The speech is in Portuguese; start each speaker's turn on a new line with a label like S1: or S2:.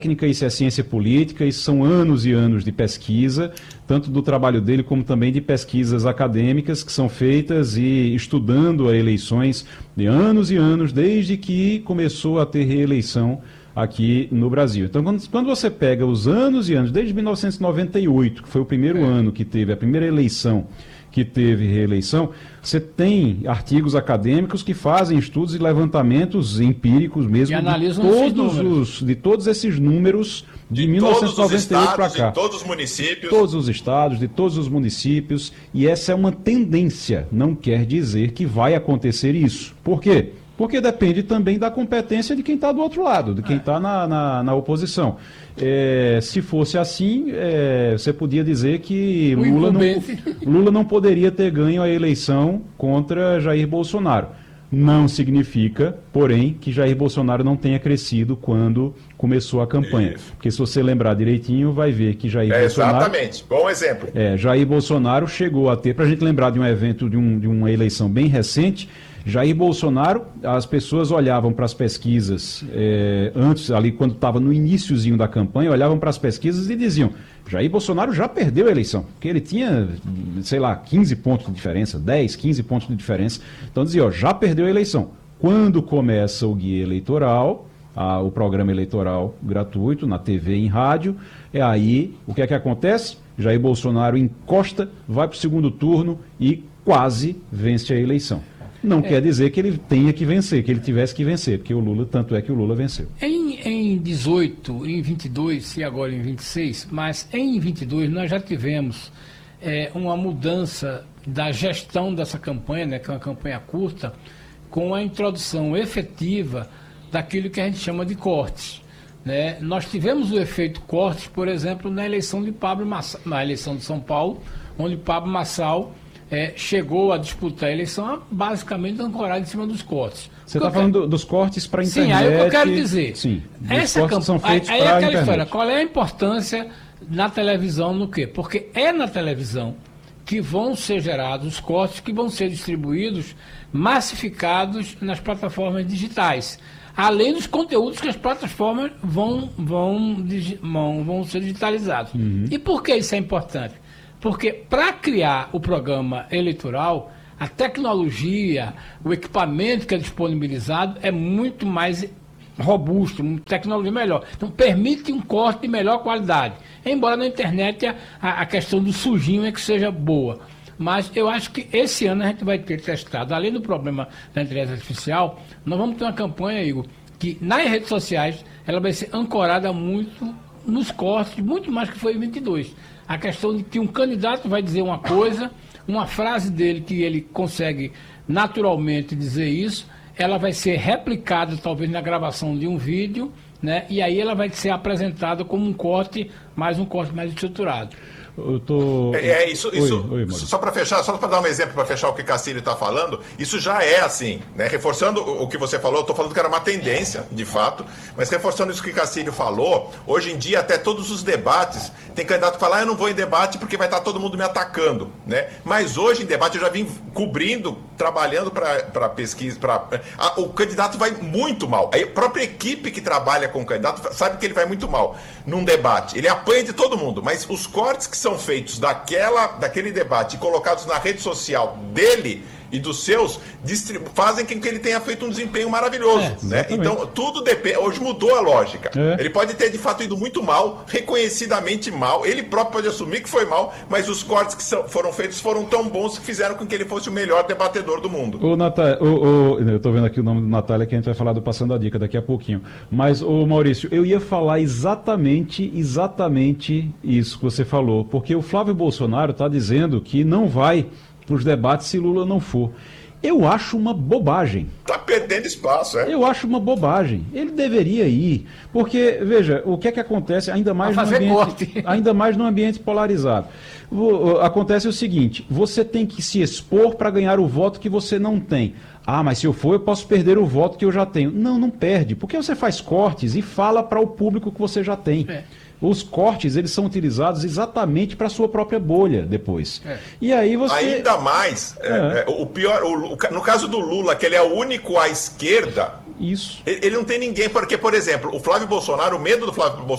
S1: técnica, isso é ciência política, isso são anos e anos de pesquisa, tanto do trabalho dele como também de pesquisas acadêmicas que são feitas e estudando as eleições de anos e anos, desde que começou a ter reeleição aqui no Brasil. Então, quando você pega os anos e anos, desde 1998, que foi o primeiro ano que teve a primeira eleição que teve reeleição, você tem artigos acadêmicos que fazem estudos e levantamentos empíricos mesmo de todos esses números de 1998 para cá.
S2: De todos os municípios.
S1: Todos os estados, de todos os municípios, e essa é uma tendência, não quer dizer que vai acontecer isso. Por quê? Porque depende também da competência de quem está do outro lado, de quem está na oposição. Se fosse assim, você podia dizer que Lula não poderia ter ganho a eleição contra Jair Bolsonaro. Não significa, porém, que Jair Bolsonaro não tenha crescido quando começou a campanha. Isso. Porque se você lembrar direitinho, vai ver que Jair Bolsonaro...
S2: Exatamente, bom exemplo.
S1: Jair Bolsonaro chegou a ter, para a gente lembrar de um evento, de uma eleição bem recente, Jair Bolsonaro, as pessoas olhavam para as pesquisas, antes, ali quando estava no iniciozinho da campanha, olhavam para as pesquisas e diziam, Jair Bolsonaro já perdeu a eleição, porque ele tinha, sei lá, 15 pontos de diferença, 10, 15 pontos de diferença. Então dizia, já perdeu a eleição. Quando começa o guia eleitoral, o programa eleitoral gratuito, na TV e em rádio, aí o que é que acontece? Jair Bolsonaro encosta, vai para o segundo turno e quase vence a eleição. Não quer dizer que ele tenha que vencer, que ele tivesse que vencer, porque o Lula, tanto é que o Lula venceu.
S3: Em 18, em 22 e agora em 26, mas em 22 nós já tivemos uma mudança da gestão dessa campanha, né, que é uma campanha curta, com a introdução efetiva daquilo que a gente chama de cortes. Né? Nós tivemos o efeito cortes, por exemplo, na eleição de Pablo Marçal, na eleição de São Paulo, onde Pablo Marçal chegou a disputar a eleição basicamente ancorado em cima dos cortes.
S1: Você está falando dos cortes para a internet?
S3: Sim, aí o que eu quero dizer.
S1: Sim,
S3: essa
S1: cortes são feitos para a
S3: aquela
S1: internet.
S3: História, qual é a importância na televisão no quê? Porque é na televisão que vão ser gerados os cortes que vão ser distribuídos, massificados nas plataformas digitais. Além dos conteúdos que as plataformas vão ser digitalizados. Uhum. E por que isso é importante? Porque para criar o programa eleitoral, a tecnologia, o equipamento que é disponibilizado é muito mais robusto, uma tecnologia melhor. Então permite um corte de melhor qualidade. Embora na internet a questão do sujinho é que seja boa. Mas eu acho que esse ano a gente vai ter testado, além do problema da inteligência artificial, nós vamos ter uma campanha, Igor, que nas redes sociais ela vai ser ancorada muito nos cortes, muito mais que foi em 22. A questão de que um candidato vai dizer uma coisa, uma frase dele que ele consegue naturalmente dizer isso, ela vai ser replicada talvez na gravação de um vídeo, né? E aí ela vai ser apresentada como um corte mais estruturado.
S2: Só para fechar, só para dar um exemplo, para fechar o que Castilho está falando, isso já é assim, né? Reforçando o que você falou, eu estou falando que era uma tendência, de fato, mas reforçando isso que Castilho falou, hoje em dia até todos os debates, tem candidato que fala, eu não vou em debate porque vai estar todo mundo me atacando, né? Mas hoje em debate eu já vim cobrindo, trabalhando para pesquisa, o candidato vai muito mal, a própria equipe que trabalha com o candidato sabe que ele vai muito mal num debate, ele apanha de todo mundo, mas os cortes que são feitos daquele debate e colocados na rede social dele e dos seus, fazem com que ele tenha feito um desempenho maravilhoso. Né? Então, tudo depende. Hoje mudou a lógica. Ele pode ter, de fato, ido muito mal, reconhecidamente mal. Ele próprio pode assumir que foi mal, mas os cortes que foram feitos foram tão bons que fizeram com que ele fosse o melhor debatedor do mundo.
S1: Eu estou vendo aqui o nome do Natália, que a gente vai falar do Passando a Dica daqui a pouquinho. Mas, Maurício, eu ia falar exatamente isso que você falou, porque o Flávio Bolsonaro está dizendo que não vai para os debates se Lula não for. Eu acho uma bobagem.
S2: Está perdendo espaço,
S1: Eu acho uma bobagem. Ele deveria ir. Porque, veja, o que é que acontece, ainda mais no ambiente polarizado. Acontece o seguinte, você tem que se expor para ganhar o voto que você não tem. Ah, mas se eu for, eu posso perder o voto que eu já tenho. Não perde. Porque você faz cortes e fala para o público que você já tem. Os cortes, eles são utilizados exatamente para a sua própria bolha depois. E aí você...
S2: Ainda mais, o pior, no caso do Lula, que ele é o único à esquerda,
S1: isso.
S2: Ele não tem ninguém, porque, por exemplo, o Flávio Bolsonaro, o medo do Flávio Bolsonaro